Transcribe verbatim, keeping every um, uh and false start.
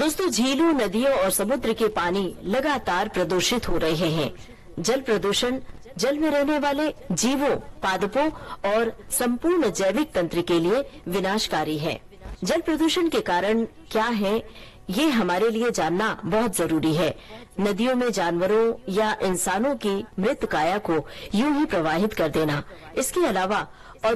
दोस्तों, झीलों, नदियों और समुद्र के पानी लगातार प्रदूषित हो रहे हैं। जल प्रदूषण जल में रहने वाले जीवों, पादपों और संपूर्ण जैविक तंत्र के लिए विनाशकारी है। जल प्रदूषण के कारण क्या है, ये हमारे लिए जानना बहुत जरूरी है। नदियों में जानवरों या इंसानों की मृत काया को यूं ही प्रवाहित कर देना, इसके अलावा